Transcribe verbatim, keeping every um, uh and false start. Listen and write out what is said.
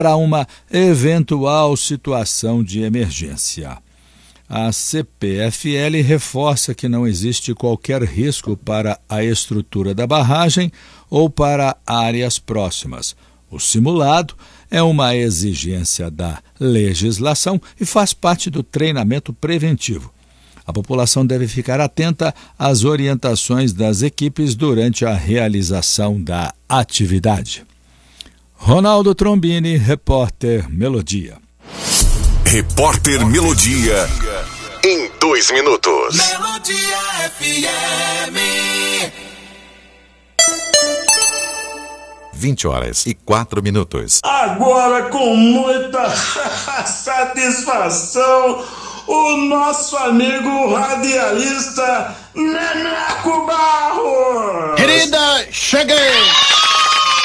para uma eventual situação de emergência. A C P F L reforça que não existe qualquer risco para a estrutura da barragem ou para áreas próximas. O simulado é uma exigência da legislação e faz parte do treinamento preventivo. A população deve ficar atenta às orientações das equipes durante a realização da atividade. Ronaldo Trombini, repórter Melodia. Repórter Melodia, em dois minutos. Melodia F M. vinte horas e quatro minutos. Agora, com muita satisfação, o nosso amigo radialista Neneco Barros. Querida, cheguei!